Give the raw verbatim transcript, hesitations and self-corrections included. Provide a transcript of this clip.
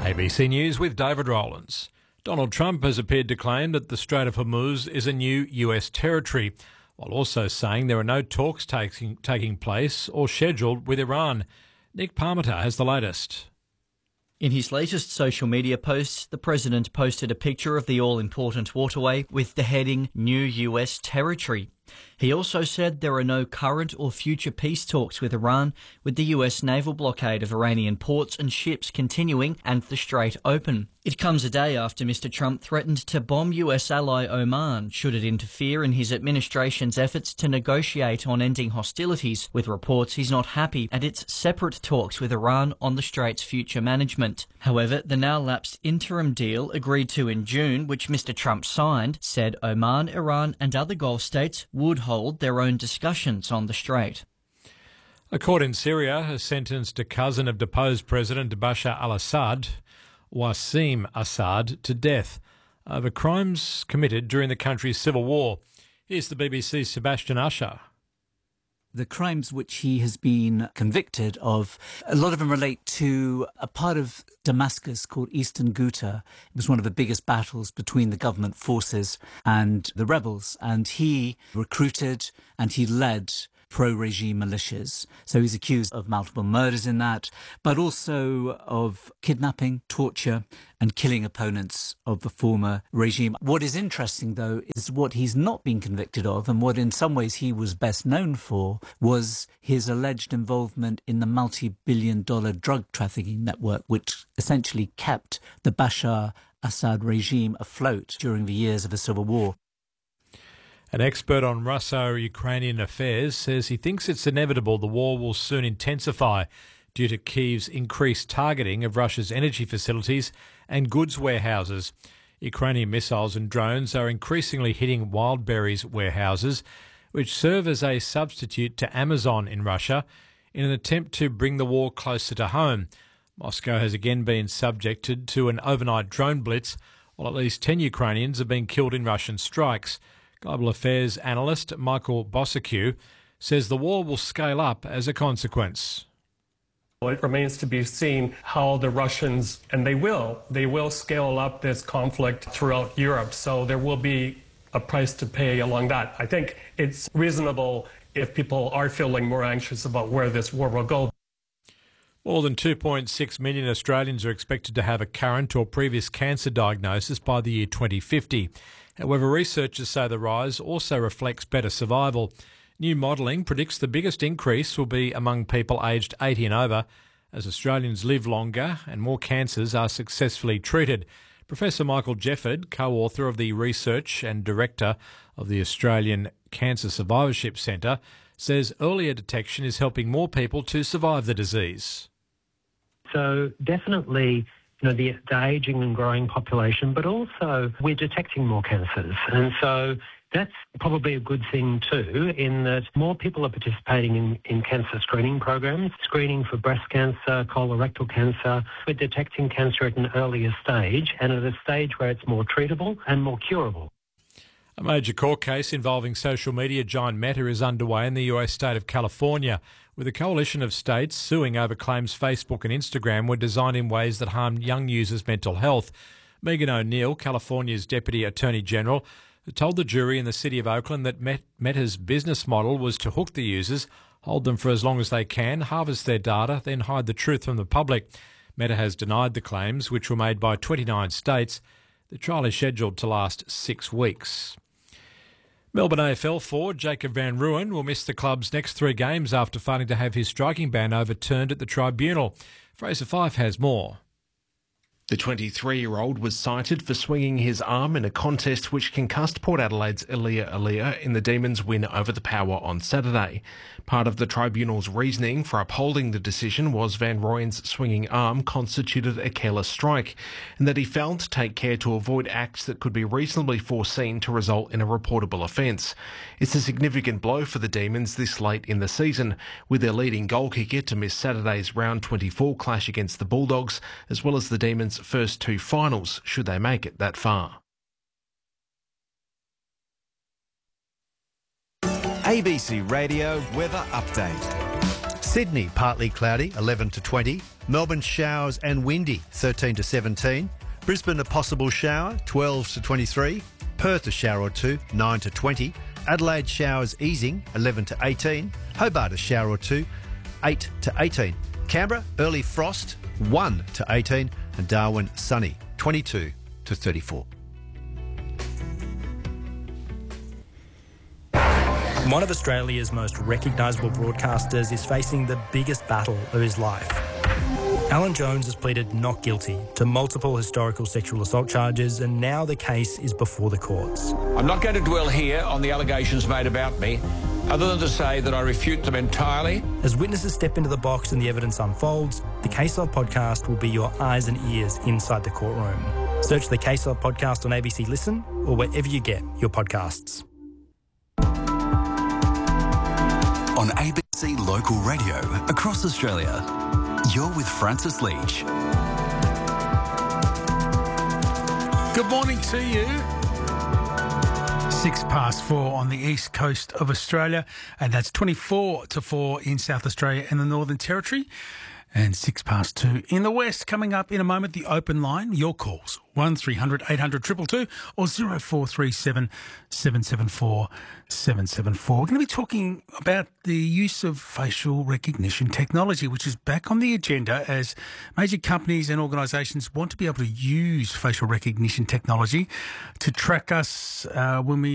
A B C News with David Rowlands. Donald Trump has appeared to claim that the Strait of Hormuz is a new U S territory, while also saying there are no talks taking, taking place or scheduled with Iran. Nick Parmenter has the latest. In his latest social media post, the president posted a picture of the all-important waterway with the heading New U S Territory. He also said there are no current or future peace talks with Iran, with the U S naval blockade of Iranian ports and ships continuing and the strait open. It comes a day after Mister Trump threatened to bomb U S ally Oman should it interfere in his administration's efforts to negotiate on ending hostilities, with reports he's not happy at its separate talks with Iran on the strait's future management. However, the now lapsed interim deal agreed to in June, which Mister Trump signed, said Oman, Iran and other Gulf states would hold their own discussions on the strait. A court in Syria has sentenced a cousin of deposed President Bashar al-Assad, Wassim Assad, to death over crimes committed during the country's civil war. Here's the B B C's Sebastian Usher. The crimes which he has been convicted of, a lot of them relate to a part of Damascus called Eastern Ghouta. It was one of the biggest battles between the government forces and the rebels. And he recruited and he led pro-regime militias. So he's accused of multiple murders in that, but also of kidnapping, torture, and killing opponents of the former regime. What is interesting, though, is what he's not been convicted of, and what in some ways he was best known for, was his alleged involvement in the multi-billion dollar drug trafficking network, which essentially kept the Bashar Assad regime afloat during the years of the civil war. An expert on Russo-Ukrainian affairs says he thinks it's inevitable the war will soon intensify due to Kyiv's increased targeting of Russia's energy facilities and goods warehouses. Ukrainian missiles and drones are increasingly hitting Wildberries warehouses, which serve as a substitute to Amazon in Russia, in an attempt to bring the war closer to home. Moscow has again been subjected to an overnight drone blitz, while at least ten Ukrainians have been killed in Russian strikes. Global affairs analyst Michael Bossacu says the war will scale up as a consequence. It remains to be seen how the Russians, and they will, they will scale up this conflict throughout Europe. So there will be a price to pay along that. I think it's reasonable if people are feeling more anxious about where this war will go. More than two point six million Australians are expected to have a current or previous cancer diagnosis by the year twenty fifty. However, researchers say the rise also reflects better survival. New modelling predicts the biggest increase will be among people aged eighty and over, as Australians live longer and more cancers are successfully treated. Professor Michael Jefford, co-author of the research and director of the Australian Cancer Survivorship Centre, says earlier detection is helping more people to survive the disease. So definitely, you know, the, the ageing and growing population, but also we're detecting more cancers. And so that's probably a good thing too, in that more people are participating in, in cancer screening programs, screening for breast cancer, colorectal cancer. We're detecting cancer at an earlier stage and at a stage where it's more treatable and more curable. A major court case involving social media giant Meta is underway in the U S state of California, with a coalition of states suing over claims Facebook and Instagram were designed in ways that harmed young users' mental health. Megan O'Neill, California's Deputy Attorney General, told the jury in the city of Oakland that Meta's business model was to hook the users, hold them for as long as they can, harvest their data, then hide the truth from the public. Meta has denied the claims, which were made by twenty-nine states. The trial is scheduled to last six weeks. Melbourne A F L forward Jacob van Rooyen will miss the club's next three games after failing to have his striking ban overturned at the tribunal. Fraser Fife has more. The twenty-three-year-old was cited for swinging his arm in a contest which concussed Port Adelaide's Elia Elia in the Demons' win over the Power on Saturday. Part of the tribunal's reasoning for upholding the decision was Van Rooyen's swinging arm constituted a careless strike, and that he failed to take care to avoid acts that could be reasonably foreseen to result in a reportable offence. It's a significant blow for the Demons this late in the season, with their leading goal kicker to miss Saturday's round twenty-four clash against the Bulldogs, as well as the Demons' first two finals, should they make it that far. A B C Radio Weather Update. Sydney, partly cloudy, eleven to twenty. Melbourne, showers and windy, thirteen to seventeen. Brisbane, a possible shower, twelve to twenty-three. Perth, a shower or two, nine to twenty. Adelaide, showers easing, eleven to eighteen. Hobart, a shower or two, eight to eighteen. Canberra, early frost, one to eighteen. And Darwin, sunny, twenty-two to thirty-four. One of Australia's most recognisable broadcasters is facing the biggest battle of his life. Alan Jones has pleaded not guilty to multiple historical sexual assault charges, and now the case is before the courts. I'm not going to dwell here on the allegations made about me, other than to say that I refute them entirely. As witnesses step into the box and the evidence unfolds, the Case Log podcast will be your eyes and ears inside the courtroom. Search the Case Log podcast on A B C Listen or wherever you get your podcasts. On A B C Local Radio across Australia, you're with Francis Leach. Good morning to you. Six past four on the east coast of Australia, and that's twenty-four to four in South Australia and the Northern Territory, and six past two in the west. Coming up in a moment, the open line, your calls, one three hundred eight hundred two two two or zero four three seven seven seven four seven seven four. We're going to be talking about the use of facial recognition technology, which is back on the agenda as major companies and organisations want to be able to use facial recognition technology to track us uh, when we